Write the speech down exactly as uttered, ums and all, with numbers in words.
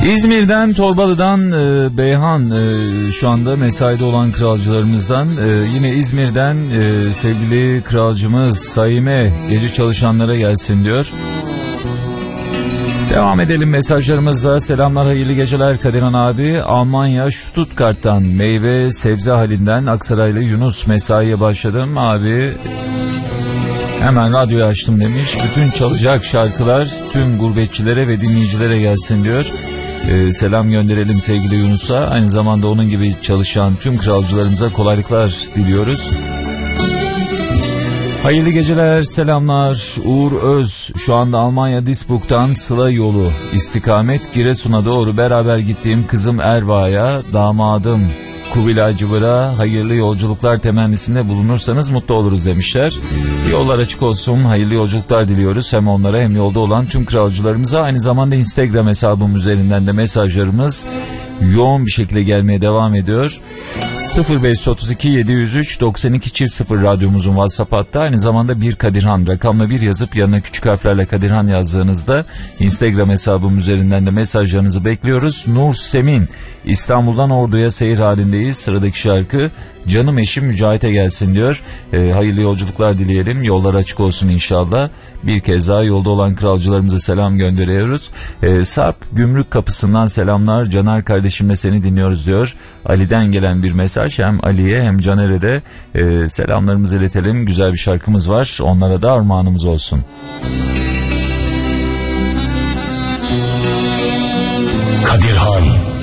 İzmir'den, Torbalı'dan e, Beyhan e, şu anda mesaide olan kralcılarımızdan. E, yine İzmir'den e, sevgili kralcımız Saime gece çalışanlara gelsin diyor. Devam edelim mesajlarımıza. Selamlar, hayırlı geceler Kadirhan abi. Almanya Stuttgart'tan meyve sebze halinden Aksaraylı Yunus, mesaiye başladım abi. Hemen radyoyu açtım demiş. Bütün çalacak şarkılar tüm gurbetçilere ve dinleyicilere gelsin diyor. Ee, selam gönderelim sevgili Yunus'a. Aynı zamanda onun gibi çalışan tüm kralcılarımıza kolaylıklar diliyoruz. Hayırlı geceler, selamlar. Uğur Öz şu anda Almanya Duisburg'dan Sıla yolu istikamet Giresun'a doğru beraber gittiğim kızım Erva'ya, damadım Kubilay Cıvır'a hayırlı yolculuklar temennisinde bulunursanız mutlu oluruz demişler. Yollar açık olsun, hayırlı yolculuklar diliyoruz hem onlara hem yolda olan tüm kralcılarımıza. Aynı zamanda Instagram hesabım üzerinden de mesajlarımız yoğun bir şekilde gelmeye devam ediyor. sıfır beş otuz iki yedi yüz üç doksan iki çift sıfır radyomuzun WhatsApp hattı. Aynı zamanda bir Kadirhan rakamla bir yazıp yanına küçük harflerle Kadirhan yazdığınızda Instagram hesabım üzerinden de mesajlarınızı bekliyoruz. Nur Semin, İstanbul'dan Ordu'ya seyir halindeyiz. Sıradaki şarkı Canım Eşim Mücahit'e gelsin diyor. E, hayırlı yolculuklar dileyelim. Yollar açık olsun inşallah. Bir kez daha yolda olan kralcılarımıza selam gönderiyoruz. E, Sarp Gümrük Kapısı'ndan selamlar. Caner kardeşimle seni dinliyoruz diyor. Ali'den gelen bir mesaj. Hem Ali'ye hem Caner'e de e, selamlarımızı iletelim. Güzel bir şarkımız var. Onlara da armağanımız olsun. Kadirhan